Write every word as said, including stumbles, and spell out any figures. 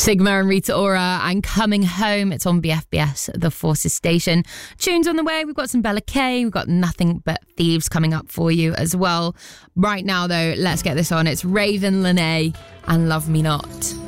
Sigma and Rita Ora and Coming Home. It's on B F B S, The Forces Station. Tunes on the way. We've got some Bella K. We've got Nothing But Thieves coming up for you as well. Right now, though, let's get this on. It's Raven Lene and Love Me Not.